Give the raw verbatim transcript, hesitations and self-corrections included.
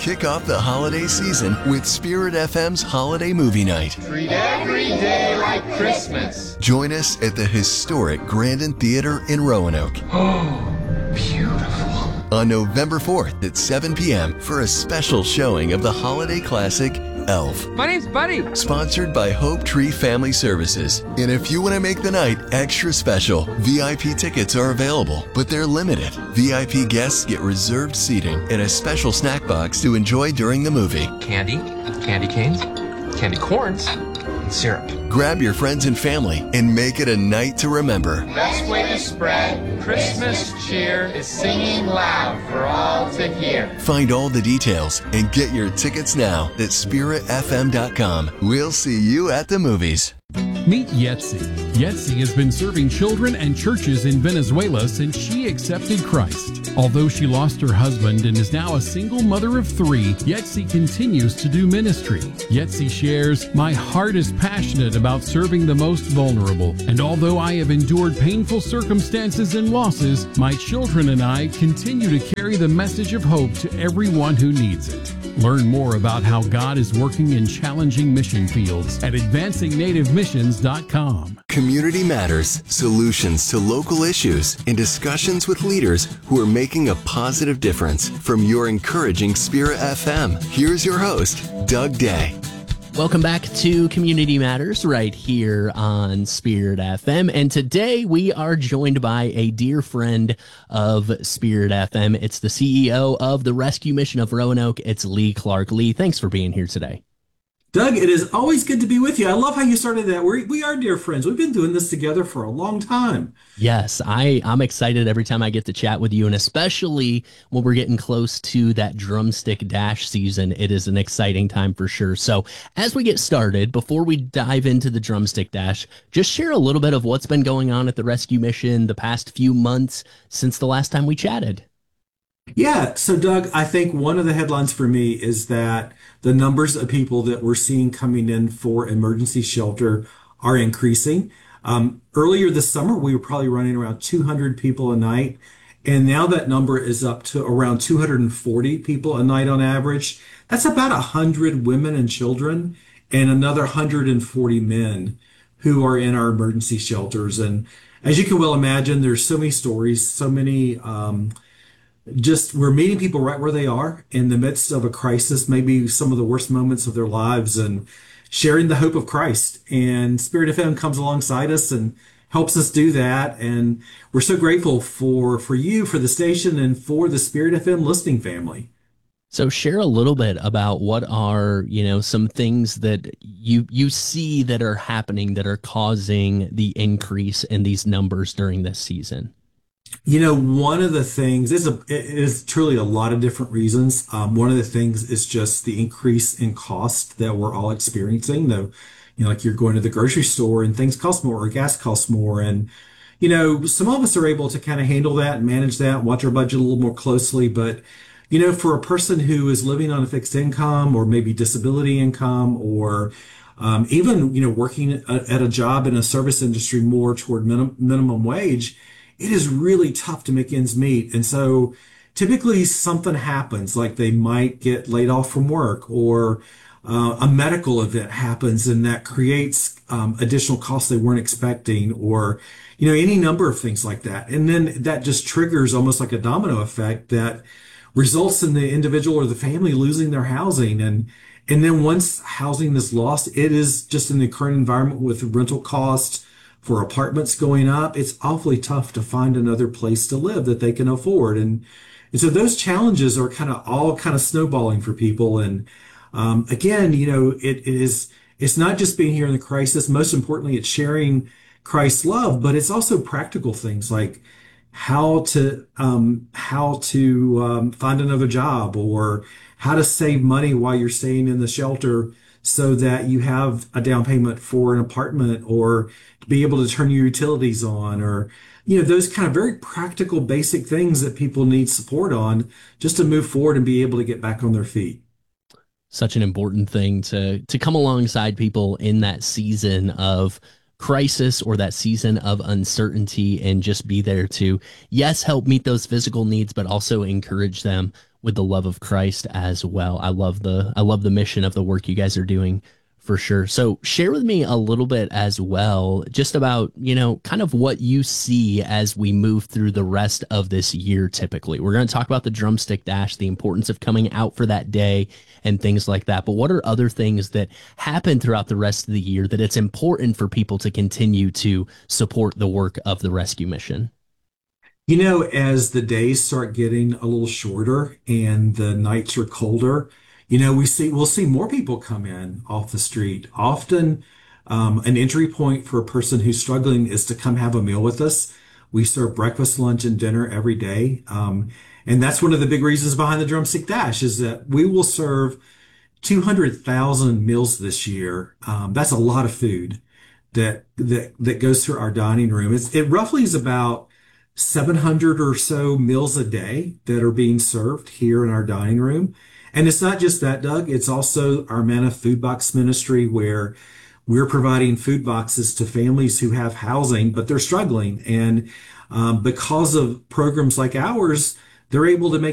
Kick off the holiday season with Spirit F M's Holiday Movie Night. Treat every day like Christmas. Join us at the historic Grandin Theater in Roanoke. Oh, beautiful. On November fourth at seven p.m. for a special showing of the holiday classic, Elf. My name's Buddy. Sponsored by Hope Tree Family Services. And if you want to make the night extra special, V I P tickets are available, but they're limited. V I P guests get reserved seating and a special snack box to enjoy during the movie. Candy, candy canes, candy corns, and syrup. Grab your friends and family and make it a night to remember. Best way to spread Christmas cheer is singing loud for all to hear. Find all the details and get your tickets now at spirit f m dot com. We'll see you at the movies. Meet Yetzi. Yetzi has been serving children and churches in Venezuela since she accepted Christ. Although she lost her husband and is now a single mother of three, Yetzi continues to do ministry. Yetzi shares, "My heart is passionate about serving the most vulnerable, and although I have endured painful circumstances and losses, my children and I continue to carry the message of hope to everyone who needs it." Learn more about how God is working in challenging mission fields at advancing native missions dot com. Community Matters, solutions to local issues, and discussions with leaders who are making a positive difference. From your encouraging Spirit F M, here's your host, Doug Day. Welcome back to Community Matters right here on Spirit F M. And today we are joined by a dear friend of Spirit F M. It's the C E O of the Rescue Mission of Roanoke. It's Lee Clark. Lee, thanks for being here today. Doug, it is always good to be with you. I love how you started that. We're, we are dear friends. We've been doing this together for a long time. Yes, I, I'm excited every time I get to chat with you, and especially when we're getting close to that drumstick dash season. It is an exciting time for sure. So as we get started, before we dive into the drumstick dash, just share a little bit of what's been going on at the Rescue Mission the past few months since the last time we chatted. Yeah. So, Doug, I think one of the headlines for me is that the numbers of people that we're seeing coming in for emergency shelter are increasing. Um, earlier this summer, we were probably running around two hundred people a night. And now that number is up to around two hundred forty people a night on average. That's about one hundred women and children and another one hundred forty men who are in our emergency shelters. And as you can well imagine, there's so many stories, so many um just we're meeting people right where they are in the midst of a crisis, maybe some of the worst moments of their lives, and sharing the hope of Christ. And Spirit F M comes alongside us and helps us do that. And we're so grateful for, for you, for the station, and for the Spirit F M listening family. So share a little bit about what are, you know, some things that you you see that are happening that are causing the increase in these numbers during this season. You know, one of the things is a, it is truly a lot of different reasons. Um, one of the things is just the increase in cost that we're all experiencing. Though, you know, like you're going to the grocery store and things cost more, or gas costs more. And, you know, some of us are able to kind of handle that and manage that and watch our budget a little more closely. But, you know, for a person who is living on a fixed income or maybe disability income, or um, even, you know, working at a job in a service industry more toward minim- minimum wage, it is really tough to make ends meet. And so typically something happens, like they might get laid off from work, or uh, a medical event happens and that creates um, additional costs they weren't expecting, or, you know, any number of things like that. And then that just triggers almost like a domino effect that results in the individual or the family losing their housing. And and then once housing is lost, it is just in the current environment with rental costs for apartments going up, it's awfully tough to find another place to live that they can afford. And, and so those challenges are kind of all kind of snowballing for people. And um, again, you know, it, it is, it's not just being here in the crisis. Most importantly, it's sharing Christ's love, but it's also practical things like how to, um, how to um, find another job, or how to save money while you're staying in the shelter so that you have a down payment for an apartment, or to be able to turn your utilities on, or, you know, those kind of very practical, basic things that people need support on just to move forward and be able to get back on their feet. Such an important thing to, to come alongside people in that season of crisis or that season of uncertainty, and just be there to, yes, help meet those physical needs, but also encourage them with the love of Christ as well. I love the I love the mission of the work you guys are doing for sure. So share with me a little bit as well, just about, you know, kind of what you see as we move through the rest of this year. Typically, we're going to talk about the Drumstick Dash, the importance of coming out for that day and things like that. But what are other things that happen throughout the rest of the year that it's important for people to continue to support the work of the rescue mission? You know, as the days start getting a little shorter and the nights are colder, you know, we see we'll see more people come in off the street. Often, um, an entry point for a person who's struggling is to come have a meal with us. We serve breakfast, lunch, and dinner every day, um, and that's one of the big reasons behind the Drumstick Dash is that we will serve two hundred thousand meals this year. Um, that's a lot of food that that that goes through our dining room. It's, it roughly is about seven hundred or so meals a day that are being served here in our dining room. And it's not just that, Doug. It's also our Manna Food Box Ministry, where we're providing food boxes to families who have housing, but they're struggling. And um, because of programs like ours, they're able to make